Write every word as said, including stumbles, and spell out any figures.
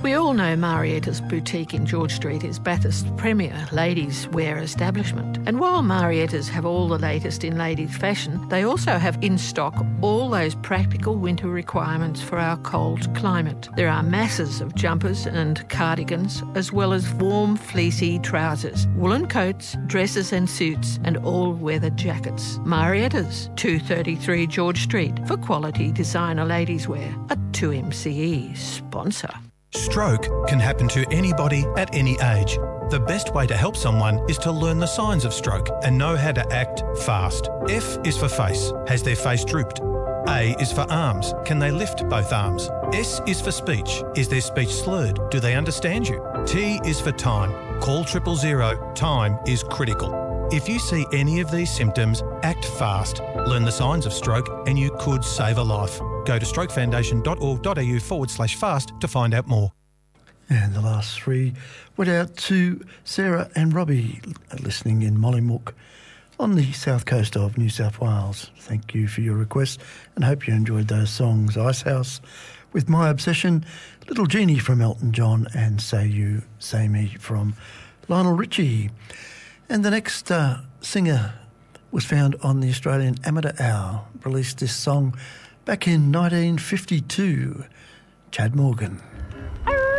We all know Marietta's Boutique in George Street is Bathurst's premier ladies' wear establishment. And while Marietta's have all the latest in ladies' fashion, they also have in stock all those practical winter requirements for our cold climate. There are masses of jumpers and cardigans, as well as warm, fleecy trousers, woolen coats, dresses and suits, and all-weather jackets. Marietta's, two thirty-three George Street, for quality designer ladies' wear. A two M C E sponsor. Stroke can happen to anybody at any age. The best way to help someone is to learn the signs of stroke and know how to act fast. F is for face. Has their face drooped? A is for arms. Can they lift both arms? S is for speech. Is their speech slurred? Do they understand you? T is for time. Call triple zero. Time is critical. If you see any of these symptoms, act fast. Learn the signs of stroke and you could save a life. Go to strokefoundation.org.au forward slash fast to find out more. And the last three went out to Sarah and Robbie, listening in Mollymook on the south coast of New South Wales. Thank you for your request and hope you enjoyed those songs. Icehouse with My Obsession, Little Genie from Elton John, and Say You, Say Me from Lionel Richie. And the next uh, singer was found on the Australian Amateur Hour, released this song back in nineteen fifty-two, Chad Morgan.